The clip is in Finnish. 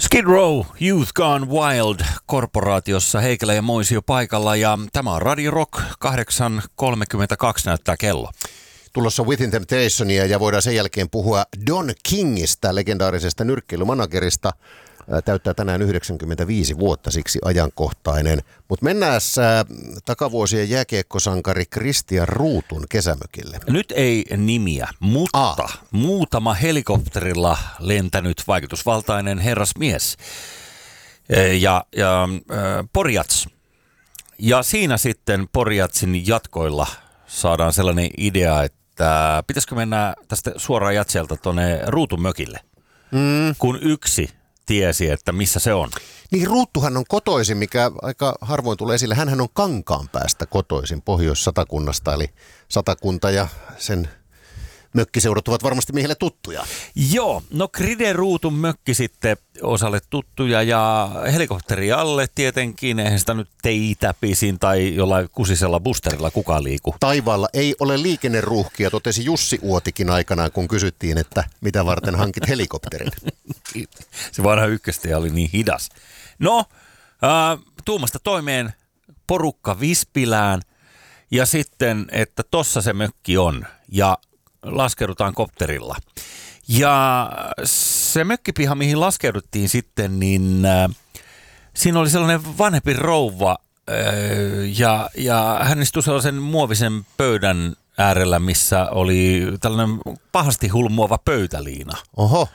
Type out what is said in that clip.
Skid Row, Youth Gone Wild, korporaatiossa Heikelä ja Moisio paikalla ja tämä on Radio Rock, 8.32 näyttää kello. Tulossa Within Temptationia ja voidaan sen jälkeen puhua Don Kingistä, legendaarisesta nyrkkeilymanagerista. Täyttää tänään 95 vuotta, siksi ajankohtainen. Mutta mennään takavuosien jääkiekkosankari Kristian Ruutun kesämökille. Nyt ei nimiä, mutta muutama helikopterilla lentänyt vaikutusvaltainen herrasmies ja Porjats. Ja siinä sitten Porjatsin jatkoilla saadaan sellainen idea, että pitäisikö mennä tästä suoraan Jatselta tuonne Ruutun mökille, kun yksi tiesi, että missä se on. Niin Ruuttuhan on kotoisin, mikä aika harvoin tulee esille. Hänhän on Kankaanpäästä kotoisin, Pohjois-Satakunnasta, eli Satakunta ja sen mökkiseudut ovat varmasti miehille tuttuja. Joo, no Kride Ruutun mökki sitten osalle tuttuja ja helikopteri alle tietenkin. Eihän sitä nyt teitä pisin tai jollain kusisella boosterilla kukaan liiku. Taivaalla ei ole liikenneruuhkia, totesi Jussi Uotikin aikanaan, kun kysyttiin, että mitä varten hankit helikopterin. Se vanha ykköstäjä oli niin hidas. No, tuumasta toimeen porukka Vispilään ja sitten, että tossa se mökki on ja laskeudutaan kopterilla. Ja se mökkipiha, mihin laskeuduttiin sitten, niin siinä oli sellainen vanhempi rouva ja hän istui sellaisen muovisen pöydän äärellä, missä oli tällainen pahasti hulmuava pöytäliina. Oho.